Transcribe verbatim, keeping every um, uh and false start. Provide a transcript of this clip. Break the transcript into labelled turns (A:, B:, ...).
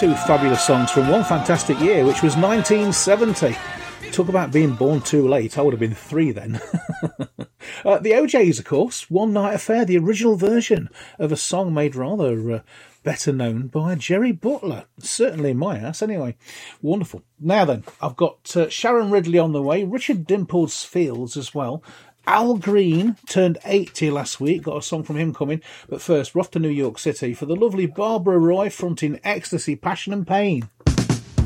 A: two fabulous songs from one fantastic year, which was nineteen seventy. Talk about being born too late. I would have been three then. uh, the O Js, of course, One Night Affair, the original version of a song made rather uh, better known by Jerry Butler. Certainly in my house, anyway. Wonderful. Now then, I've got uh, Sharon Ridley on the way, Richard Dimples Fields as well. Al Green turned eighty last week, got a song from him coming. But first, we're off to New York City for the lovely Barbara Roy fronting Ecstasy, Passion and Pain.